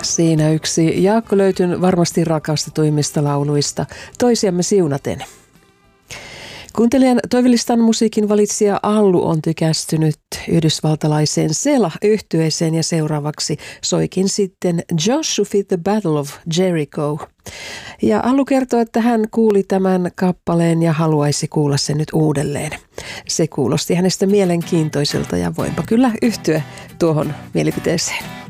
Siinä yksi Jaakko Löytyn varmasti rakastetuimmista lauluista, Toisiamme siunaten. Kuuntelijan toivelistan musiikin valitsija Allu on tykästynyt yhdysvaltalaiseen Sela-yhtyeeseen ja seuraavaksi soikin sitten Joshua Fit the Battle of Jericho. Ja Allu kertoo, että hän kuuli tämän kappaleen ja haluaisi kuulla sen nyt uudelleen. Se kuulosti hänestä mielenkiintoiselta ja voinpa kyllä yhtyä tuohon mielipiteeseen.